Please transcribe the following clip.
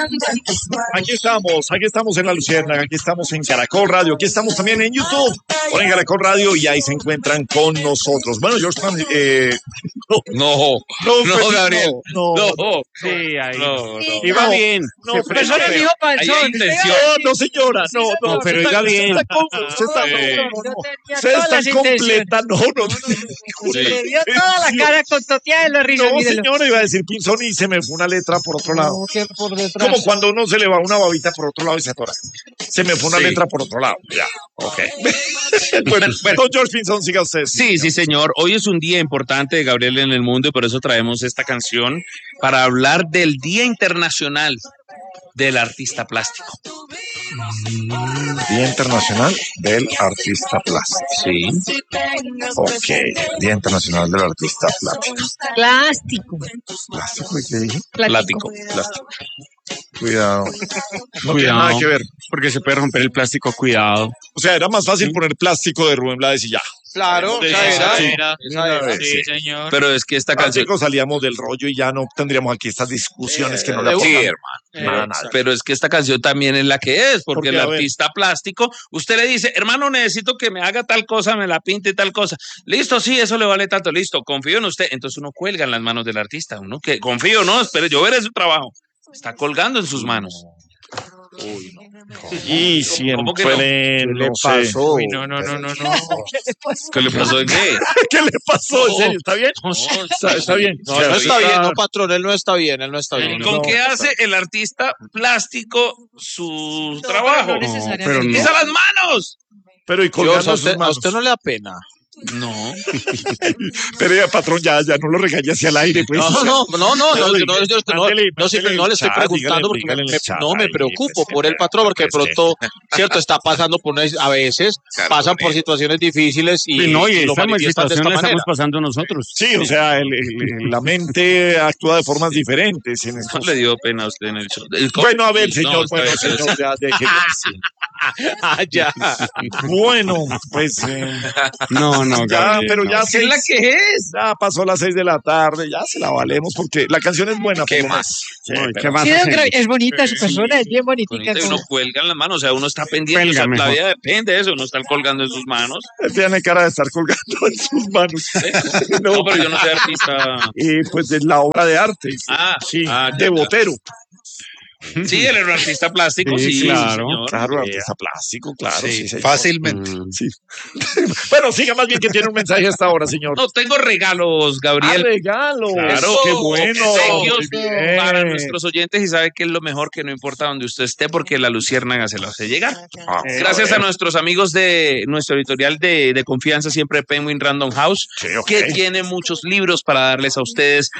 Aquí estamos en La Luciérnaga, aquí estamos en Caracol Radio, aquí estamos también en YouTube, ponen Caracol Radio y ahí se encuentran con nosotros. Bueno, George, No, Gabriel. No. Sí, ahí. No. Iba bien. No, Se pero fue no feo. dijo Ahí hay intención. No, señora, no, pero oiga bien. Usted está completa, no. Se le dio toda la cara con toteada de la risa. No, mírelo. señora, iba a decir Pinzón y se me fue una letra por otro lado. No, que por detrás. Como cuando uno se le va una babita por otro lado y se atora. Se me fue una letra por otro lado. Ya, ok. Bueno, don George Pinzón, siga usted. Sí, señor. Hoy es un día importante de Gabriel en el mundo y por eso traemos esta canción para hablar del Día Internacional del Artista Plástico. Día Internacional del Artista Plástico. Sí. Ok, Día Internacional del Artista Plástico. Plástico. ¿Plástico y qué dije? Plástico. Cuidado. No tiene nada que ver. Porque se puede romper el plástico, cuidado. O sea, era más fácil poner plástico de Rubén Blades y ya. Claro, esa era. Sí, señor. Pero es que esta canción... Plástico salíamos del rollo y ya no tendríamos aquí estas discusiones que no le Sí, aportan hermano. nada. Pero es que esta canción también es la que es, porque Porque, el a ver. artista plástico, usted le dice, hermano, necesito que me haga tal cosa, me la pinte tal cosa. Listo, sí, eso le vale tanto, listo, confío en usted. Entonces uno cuelga en las manos del artista, uno que confío, no, espere, yo veré su trabajo. Está colgando en sus manos. Uy, no. Y ¿Cómo que no? siempre, ¿Qué le no sé. pasó? Uy, no. ¿Qué le pasó de qué? ¿Qué le pasó? ¿En serio? ¿Está bien? No, Está bien. No, no está bien, no, patrón, él no está bien. ¿Con No. qué hace el artista plástico su trabajo? No necesariamente. pero no. ¡Utiliza las manos! Pero y Dios, colgando a sus usted manos. no le da pena. No. Pero ya, patrón, ya no lo regañe hacia el aire, pues. No, Ándele, le estoy chat, preguntando porque dígale en el chat me ahí, preocupo pues, por el patrón porque de pronto, cierto, está pasando por a veces pasan por situaciones difíciles y Y no, y lo esta manifiestan de esta situación la manera. estamos pasando nosotros. Sí, o sea, la mente actúa de formas diferentes en No estos... le dio pena a usted en el show. Bueno, a ver, No, señor, está bueno, bien, señor, ya déjelo así. Ya. Bueno, pues No, ya, Gabriel, pero no. ya ¿Qué es la que es? ya pasó las 6 de la tarde, ya se la valemos porque la canción es buena. ¿Qué por lo más? menos. Sí, Ay, pero- ¿qué más Sí, hacer? es bonita su persona, es bien bonitica. Bonita, y uno como- cuelga en las manos, o sea, uno está pendiente, o sea, Cuelga la mejor. vida depende de eso, uno está colgando en sus manos. Tiene cara de estar colgando en sus manos. No, pero yo no soy artista. Y pues es la obra de arte. Sí, ya, de Botero. Sí, él era un artista plástico, Sí, sí, claro. señor. Claro, artista plástico, claro. Sí, señor. Fácilmente. Sí. Bueno, siga más bien que tiene un mensaje hasta ahora, señor. No, tengo regalos, Gabriel. Regalo. Claro, Qué bueno. obsequios Muy bien. para nuestros oyentes y sabe que es lo mejor, que no importa donde usted esté porque la Luciérnaga se lo hace llegar. Gracias a nuestros amigos de nuestro editorial de confianza siempre, Penguin Random House, Sí, ok. que tiene muchos libros para darles a ustedes